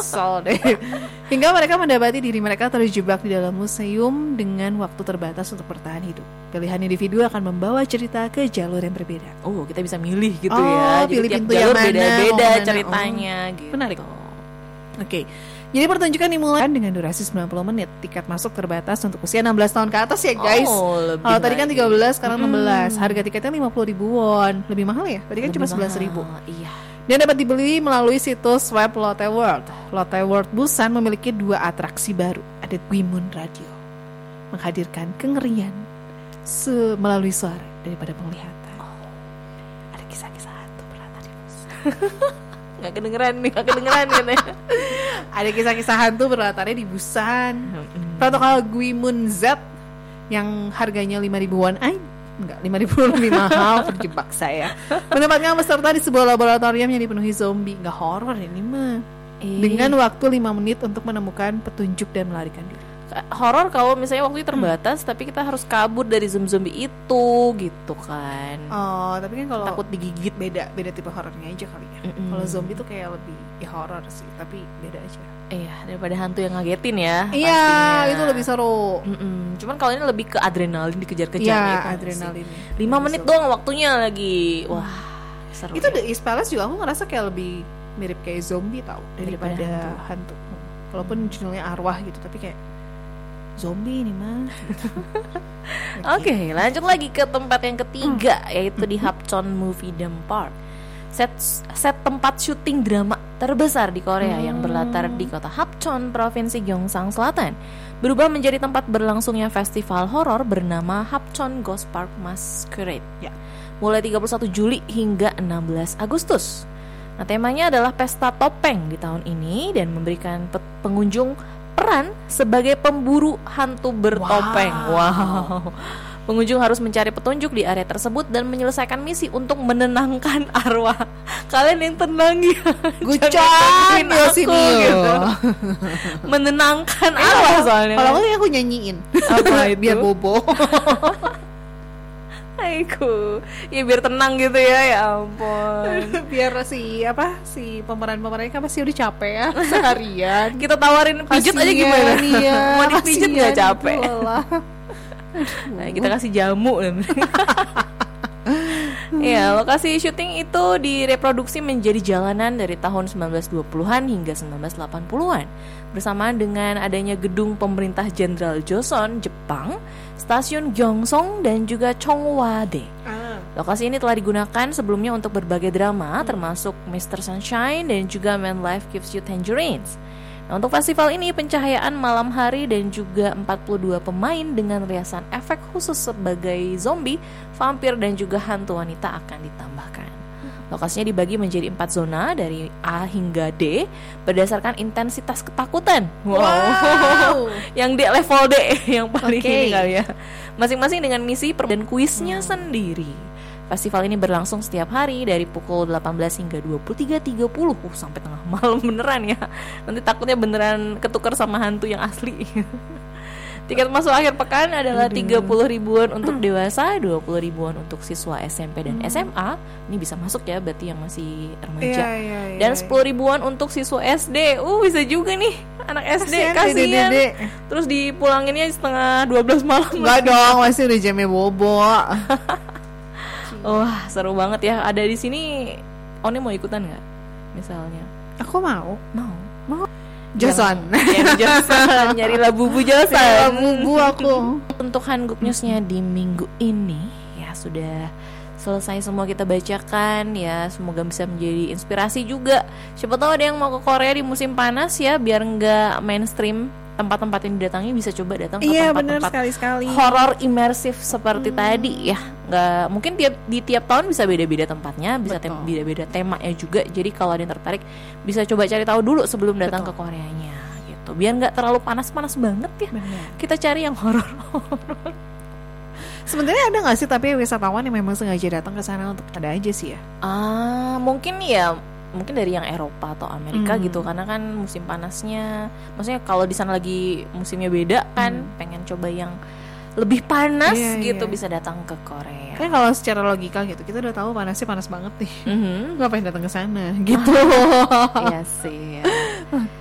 Kesel deh. Hingga mereka mendapati diri mereka terjebak di dalam museum dengan waktu terbatas untuk bertahan hidup. Pilihan individu akan membawa cerita ke jalur yang berbeda. Oh, kita bisa milih gitu ya. Jadi Pilih tiap pintu jalur yang mana, beda-beda mau kemana. ceritanya gitu. Menarik. Oke. Jadi pertunjukan dimulai dengan durasi 90 menit. Tiket masuk terbatas untuk usia 16 tahun ke atas ya guys. Lebih Kalau tadi kan lagi. 13, sekarang 16. Harga tiketnya 50 ribuan. Lebih mahal ya? Tadi kan Lebih cuma 11 ribu. mahal, iya. Dan dapat dibeli melalui situs web Lotte World. Lotte World Busan memiliki 2 atraksi baru. Ada Guimun Radio, menghadirkan kengerian melalui suara daripada penglihatan. Ada kisah-kisah hantu berlatar di Busan. Nggak kedengeran gitu ya. Ada kisah-kisah hantu berlatarnya di Busan. Protokol Guimun Z yang harganya 5 ribuan. Enggak, 5 ribu lebih mahal. Terjebak saya. Menempatkan peserta di sebuah laboratorium yang dipenuhi zombie. Nggak horor ini mah. Dengan waktu 5 menit untuk menemukan petunjuk dan melarikan diri. Horor kalau misalnya waktu terbatas tapi kita harus kabur dari zombie itu gitu kan. Oh, tapi kan kalau Takut digigit. beda tipe horornya aja kali ya. Kalau zombie tuh kayak lebih horor sih, tapi beda aja. Iya, daripada hantu yang ngagetin ya. Iya, pastinya. itu lebih seru. Cuman kalau ini lebih ke adrenalin, dikejar-kejar Iya, ya kan adrenalin. sih. 5 menit doang waktunya lagi. Wah, seru. Itu ya. The East Palace juga aku ngerasa kayak lebih mirip kayak zombie tau Daripada daripada hantu. Walaupun judulnya arwah gitu, tapi kayak zombie ini mah. Oke, lanjut lagi ke tempat yang ketiga, yaitu di Hapcheon Movie Park. Set tempat syuting drama terbesar di Korea yang berlatar di kota Hapcheon, Provinsi Gyeongsang Selatan, berubah menjadi tempat berlangsungnya festival horor bernama Hapcheon Ghost Park Masquerade. Mulai 31 Juli hingga 16 Agustus. Nah, temanya adalah pesta topeng di tahun ini dan memberikan pengunjung peran sebagai pemburu hantu bertopeng. Wow. Pengunjung harus mencari petunjuk di area tersebut dan menyelesaikan misi untuk menenangkan arwah. Kalian yang tenang ya. Gucan ya sini gitu. Menenangkan arwah soalnya. Kalau aku nyanyiin. Apa itu? Biar bobo. Aiku. Ya biar tenang gitu ya ampun. Biar si pemeran-pemerannya kan pasti udah capek ya seharian. Kita tawarin pijet aja gimana? Iya, Mau dipijet gak capek? Nah, kita kasih jamu. Ya, lokasi syuting itu direproduksi menjadi jalanan dari tahun 1920-an hingga 1980-an. Bersamaan dengan adanya gedung pemerintah Jenderal Joseon, Jepang, stasiun Gyeongsong dan juga Chongwade. Lokasi ini telah digunakan sebelumnya untuk berbagai drama, termasuk Mr. Sunshine dan juga When Life Gives You Tangerines. Nah, untuk festival ini pencahayaan malam hari dan juga 42 pemain dengan riasan efek khusus sebagai zombie, vampir dan juga hantu wanita akan ditambahkan. Lokasinya dibagi menjadi 4 zona dari A hingga D berdasarkan intensitas ketakutan. Wow. Yang D level D yang paling ini kali ya. Masing-masing dengan misi dan kuisnya sendiri. Festival ini berlangsung setiap hari dari pukul 18 hingga 23.30 sampai tengah malam beneran ya. Nanti takutnya beneran ketukar sama hantu yang asli. Tiket masuk akhir pekan adalah 30 ribuan untuk dewasa, 20 ribuan untuk siswa SMP dan SMA. Ini bisa masuk ya, berarti yang masih remaja. Dan 10 ribuan untuk siswa SD. Bisa juga nih anak SD, kasihan. Terus dipulanginnya setengah 12 malam. Enggak dong, masih udah jamnya bobo. Wah, seru banget ya. Ada di sini. Oni mau ikutan nggak? Misalnya. Aku mau. Joseon. Nyari Labubu Joseon. Labubu aku. Untuk Hanguk News-nya di minggu ini ya sudah selesai semua kita bacakan ya. Semoga bisa menjadi inspirasi juga. Siapa tahu ada yang mau ke Korea di musim panas ya, biar nggak mainstream. Tempat-tempat yang didatangi bisa coba datang ke tempat-tempat horor imersif seperti tadi ya. Nggak mungkin tiap tahun bisa beda-beda tempatnya, bisa beda-beda temanya juga. Jadi kalau ada yang tertarik bisa coba cari tahu dulu sebelum datang ke Koreanya gitu. Biar nggak terlalu panas-panas banget ya. Kita cari yang horor. Sebenarnya ada nggak sih tapi wisatawan yang memang sengaja datang ke sana untuk ada aja sih ya? Mungkin dari yang Eropa atau Amerika gitu, karena kan musim panasnya, maksudnya kalau di sana lagi musimnya beda kan, pengen coba yang lebih panas bisa datang ke Korea. Kan kalau secara logika gitu, kita udah tahu panasnya panas banget nih, ngapain datang ke sana gitu. Iya sih. Ya.